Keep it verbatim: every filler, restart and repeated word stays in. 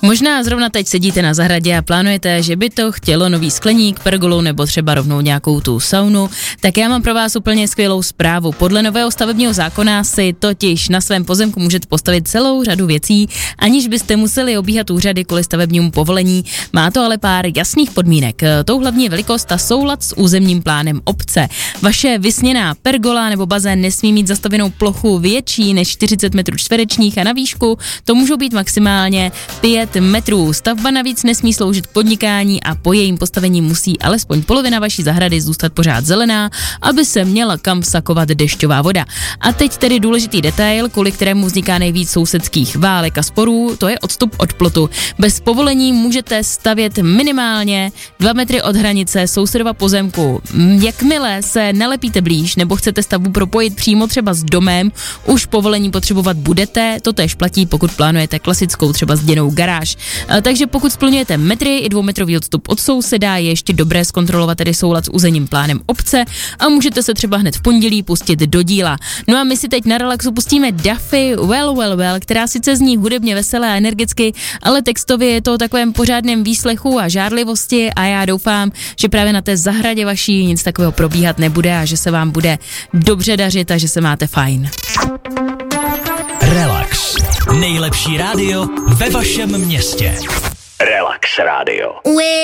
Možná zrovna teď sedíte na zahradě a plánujete, že by to chtělo nový skleník, pergolu nebo třeba rovnou nějakou tu saunu, tak já mám pro vás úplně skvělou zprávu. Podle nového stavebního zákona si totiž na svém pozemku můžete postavit celou řadu věcí, aniž byste museli obíhat úřady kvůli stavebnímu povolení. Má to ale pár jasných podmínek. Tou hlavní velikost a soulad s územním plánem obce. Vaše vysněná pergola nebo bazén nesmí mít zastavěnou plochu větší než čtyřicet metrů čtverečních a na výšku to můžou být maximálně pět metrů. Stavba navíc nesmí sloužit k podnikání a po jejím postavení musí alespoň polovina vaší zahrady zůstat pořád zelená, aby se měla kam sakovat dešťová voda. A teď tedy důležitý detail, kvůli kterému vzniká nejvíc sousedských válek a sporů, to je odstup od plotu. Bez povolení můžete stavět minimálně dva metry od hranice sousedova pozemku. Jakmile se nalepíte blíž nebo chcete stavbu propojit přímo třeba s domem, už povolení potřebovat budete, to též platí, pokud plánujete klasickou třeba zděnou garáž. Takže pokud splňujete metry i dvoumetrový odstup od souseda, je ještě dobré zkontrolovat tedy soulad s územním plánem obce a můžete se třeba hned v pondělí pustit do díla. No a my si teď na relaxu pustíme Duffy Well Well Well, která sice zní hudebně veselé a energicky, ale textově je to o takovém pořádném výslechu a žárlivosti a já doufám, že právě na té zahradě vaší nic takového probíhat nebude a že se vám bude dobře dařit a že se máte fajn. Relax. Nejlepší rádio ve vašem městě. Relax Radio.